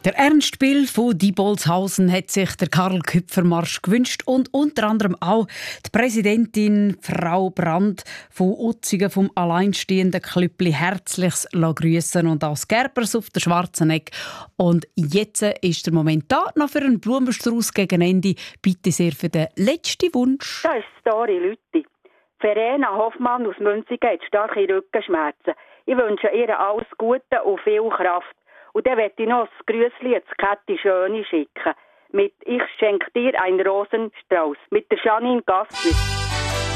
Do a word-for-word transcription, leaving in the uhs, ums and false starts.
Der Ernst Bill von Dibolzhausen hat sich der Karl-Küpfer-Marsch gewünscht und unter anderem auch die Präsidentin Frau Brandt von Utzigen vom alleinstehenden Klüppli herzlichs grüßen und auch das Gerbers auf der Schwarzenegg. Und jetzt ist der Moment da, noch für einen Blumenstrauß gegen Ende. Bitte sehr für den letzten Wunsch. Das ist Story, Leute. Verena Hoffmann aus Münzigen hat starke Rückenschmerzen. Ich wünsche ihr alles Gute und viel Kraft. Und dann möchte ich noch das Grüßli an Käthi Schöni schicken. Mit «Ich schenke dir einen Rosenstrauß» mit der Janine Gassner.